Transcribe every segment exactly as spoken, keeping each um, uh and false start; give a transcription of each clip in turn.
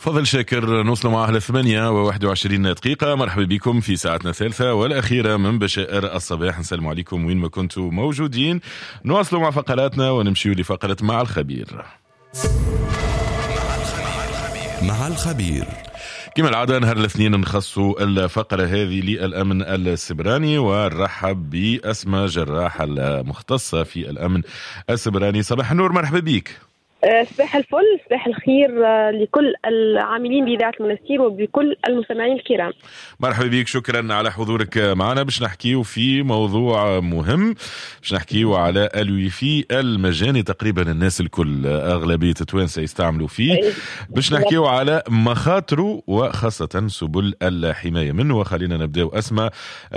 فضل شاكر نوصل معه لثمانية وواحد وعشرين دقيقة. مرحبا بكم في ساعتنا الثالثة والأخيرة من بشائر الصباح. نسلم عليكم وين ما كنتوا موجودين. نواصلوا مع فقراتنا ونمشيوا لفقرة مع الخبير. مع الخبير كما العادة نهار الاثنين نخصوا الفقرة هذه للأمن السبراني، ونرحب بأسماء جراح المختصة في الأمن السبراني. صباح النور، مرحبا بك. صباح الفل، صباح الخير لكل العاملين بإذاعة المنستير وبكل المستمعين الكرام. مرحبا بك، شكرا على حضورك معنا. باش نحكيو في موضوع مهم، باش نحكيو على الويفي المجاني. تقريبا الناس الكل أغلبية التوانسة يستعملوا فيه. باش نحكيو على مخاطره وخاصة سبل الحماية منه. وخلينا نبدأ أسماء،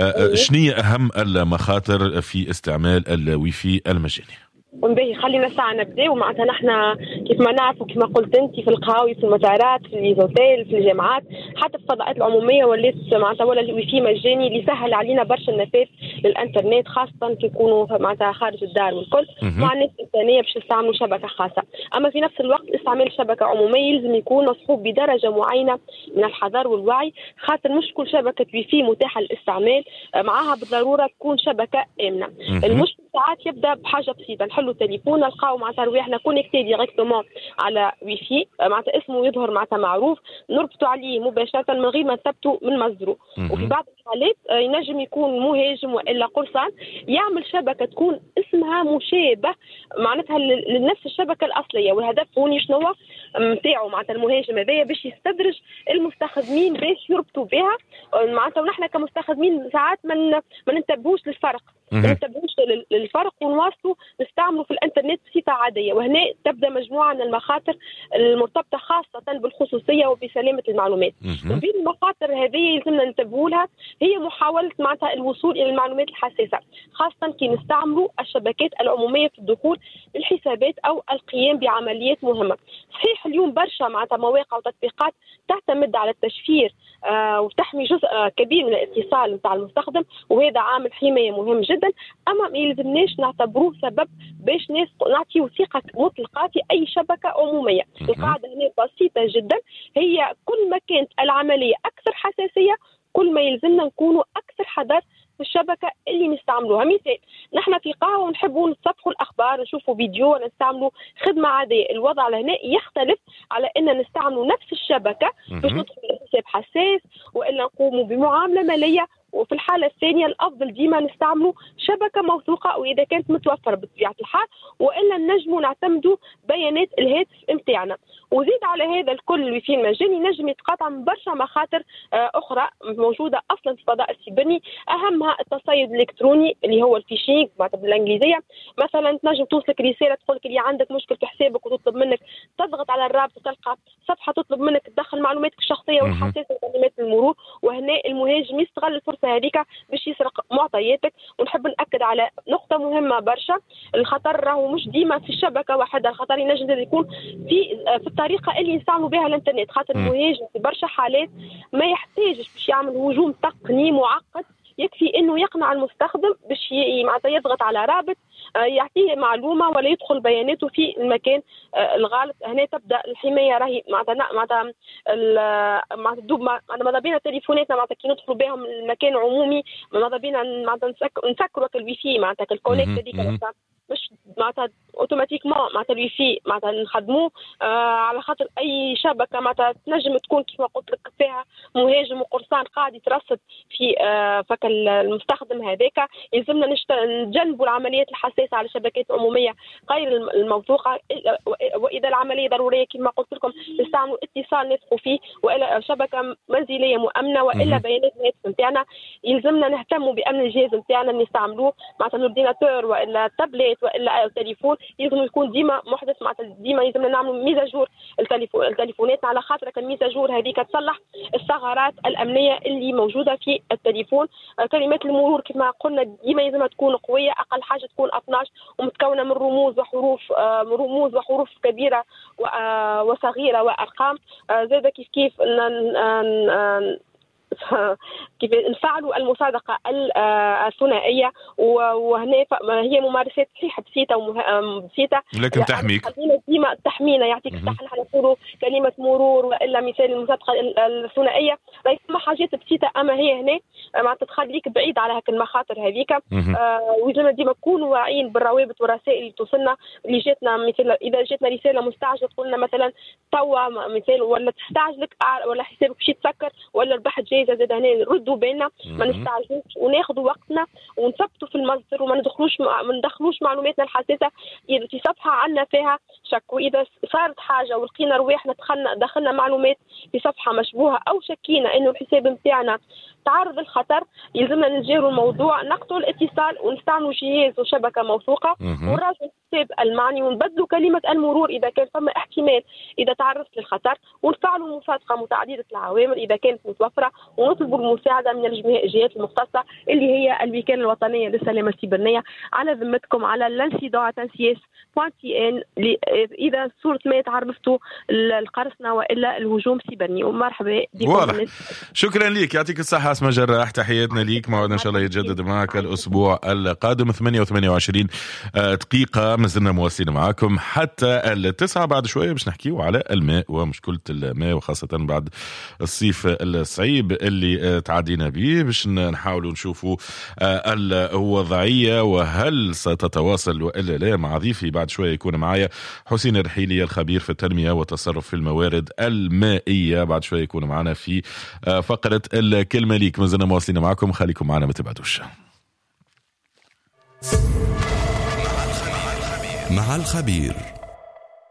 شنية أهم المخاطر في استعمال الويفي المجاني؟ ونبي خلينا ساعة نبدأ. ومعناتها نحن كيف ما نعرف وكيف ما قلت أنت، في القهاوي، في المزارات، في الإيزوتيل، في الجامعات، حتى في الفضاءات العمومية وليت معناتها ولا الويفي مجاني اللي سهل علينا برشا النفاذ للإنترنت، خاصة كي يكونوا معناتها خارج الدار والكل، مع الناس الثانية باش يستعملوا شبكة خاصة. أما في نفس الوقت استعمال شبكة عمومية يلزم يكون مصحوب بدرجة معينة من الحذر والوعي، خاصة مش كل شبكة ويفي متاحة للاستعمال معها بالضرورة تكون شبكة آمنة. المشكلة ساعات يبدأ بحاجة بسيطة، نحلوا التليفون نلقاو معناتها رواحنا كونيكتي ديريكتومون على ويفي، معناتها اسمه يظهر معناتها معروف، نربطوا عليه مباشرة من غير ما نثبتوا من مصدره. وفي بعض الحالات ينجم يكون مهاجم والا قرصان يعمل شبكة تكون اسمها مشابه معناتها لنفس الشبكة الأصلية، والهدف هون شنو نتاعو معناتها المهاجم هذايا باش يستدرج المستخدمين باش يربطوا بها معناتها. ونحن كمستخدمين ساعات من ما ننتبهوش للفرق، ما ننتبهوش للفرق ونواصلوا نستعملوا في الانترنت بصفة عادية. وهنا تبدأ مجموعة من المخاطر المرتبطة خاصة بالخصوصية وبسلامة المعلومات. وبين المخاطر هذه يلزمنا ننتبهوا لها هي محاولة معناتها الوصول إلى المعلومات الحساسة، خاصة كي نستعملوا الشبكات العمومية في الدخول للحسابات أو القيام بعمليات مهمة. صحيح اليوم برشا معناتها مواقع وتطبيقات تعتمد على التشفير آه وتحمي جزء آه كبير من الاتصال نتاع المستخدم، وهذا عامل حماية مهم جدا. أما ما يلزمناش نعتبروه سبب باش ناس نعطيو ثقة مطلقة في أي شبكة عمومية. القاعدة هنا بسيطة جدا، هي كل ما كانت العملية أكثر حساسية كل ما يلزمنا نكونوا أكثر حذر في الشبكة اللي نستعملوها. مثال، نحن في قهوة ونحبوا نتصفحوا الأخبار، نشوفوا فيديو ولا نستعملوا خدمة عادية، الوضع لهنا يختلف على أن نستعملوا نفس الشبكة باش ندخل حساب حساس وإلا نقوموا بمعاملة مالية. وفي الحالة الثانية الأفضل ديما نستعملوا شبكة موثوقة وإذا كانت متوفرة بطبيعة الحال، وإلا نجموا نعتمدوا بيانات الهاتف متاعنا. وزيد على هذا الكل الويفي المجاني نجم يتقاطع من برشا مخاطر أخرى موجودة أصلا في الفضاء السيبراني، أهمها التصيد الإلكتروني اللي هو الفيشينج بالإنجليزية. مثلا تنجم توصلك رسالة تقولك اللي عندك مشكلة في حسابك وتطلب منك تضغط على الرابط تلقى صفحة تطلب منك تدخل معلوماتك الشخصية والحساسة وكلمات المرور، وهنا المهاجم يستغل الفرصة هذيك باش يسرق معطياتك. ونحب نأكد على نقطة مهمة برشا، الخطر راهو مش ديما في الشبكة واحدة، الخطر ينجم يكون في في الطريقة اللي يستعملوا بها الانترنت، خاطر المهاجم في برشا حالات ما يحتاجش باش يعمل هجوم تقني معقد، يكفي انه يقنع المستخدم باش معناتها يضغط على رابط يعطيه معلومه ولا يدخل بياناته في المكان الغالط. هنا تبدا الحمايه راهي معناتها معناتها معناتها دوب ماذا بينا تليفوناتنا معناتها كي ندخلوا بهم المكان عمومي، ماذا بينا معناتها نسكروا الويفي معناتها الكونيكت هذيك مش معناتها اوتوماتيكمون معناتها الويفي معناتها نخدموه آه على خاطر اي شبكه معناتها تنجم تكون كيف ما قلت لك فيها مهاجم وقرصان قاعد يترصد في آه فك المستخدم هذاك. يلزمنا نجنبوا العمليات الحساسه على شبكات عموميه غير الموثوقه، واذا العمليه ضروريه كيف ما قلت لكم نستعملوا اتصال نثقوا فيه، والا شبكه منزليه مؤمنه، والا بيانات الهاتف نتاعنا. يلزمنا نهتموا بامن الجهاز نتاعنا نستعملوه معناتها الاورديناتور والا تابلت والا التليفون، يلزم يكون ديما محدث معناتها ديما يلزمنا نعملوا ميزاجور التليفون التليفونات على خاطر الميزاجور هذيك تصلح الثغرات الامنيه اللي موجوده في التليفون. كلمات المرور كما قلنا ديما يلزمها تكون قويه، اقل حاجه تكون اثناعش ومتكونه من رموز وحروف رموز وحروف كبيره وصغيره وارقام. زاد كيف كيف كيف نفعلوا المصادقة الثنائية، وهنا هي ممارسات صحيحة بسيطة وبسيطة لكن تحميك ديما تحمينا. يعطيك الصحة. نحن نقولوا كلمة مرور وإلا مثال المصادقة الثنائية ريثما حاجات بسيطة، أما هي هنا ما تتخليك بعيد على هاك المخاطر هذيك. آه ولازم ديما نكونوا واعيين بالروابط والرسائل اللي توصلنا اللي جاتنا. مثل إذا جاتنا رسالة مستعجلة تقولنا مثلا توا مثال ولا تستعجلك ولا حسابك باش يتسكر ولا ربحت جايزة زاد، هنا نردوا بالنا ما نستعجلوش وناخذوا وقتنا ونثبتوا في المصدر وما ندخلوش ما ندخلوش معلوماتنا الحساسة في صفحة عنا فيها شك. وإذا صارت حاجة ولقينا رواحنا دخلنا دخلنا معلومات في صفحة مشبوهة أو شكينا إنه الحساب متاعنا تعرض للخطر، يلزمنا نجيروا الموضوع، نقطعوا الاتصال ونستعملوا جهاز وشبكة موثوقة ونراجعوا الحساب المعني ونبدلوا كلمة المرور إذا كان فما احتمال إذا تعرضت للخطر، ونفعلوا المصادقة متعددة العوامل إذا كانت متوفرة، ونطلبوا المساعدة من الجهات المختصة اللي هي الوكالة الوطنية للسلامة السيبرانية على ذمتكم على لانسيدون تنسيس بوان تي ان إذا صورة ما تعرضتوا القرصنة وإلا الهجوم السيبراني. ومرحبا بكم. شكرا لك، يعطيك الصحة اسماء جراح، تحياتنا ليك. موعدنا إن شاء الله يتجدد معك الأسبوع القادم ثمانية وثمانية وعشرين دقيقة. مازلنا مواصلين معكم حتى التسعة. بعد شوية باش نحكيو على الماء ومشكلة الماء، وخاصة بعد الصيف الصعيب اللي تعدينا به، باش نحاولوا نشوفوا الوضعية وهل ستتواصل وإلا لا. مع ضيفي بعد شوية يكون معايا حسين الرحيلي الخبير في التنمية والتصرف في الموارد المائية، بعد شوية يكون معنا في فقرة الكلمة ليك. مازلنا مواصلين معكم، خليكم معنا ما تبعدوش. مع الخبير.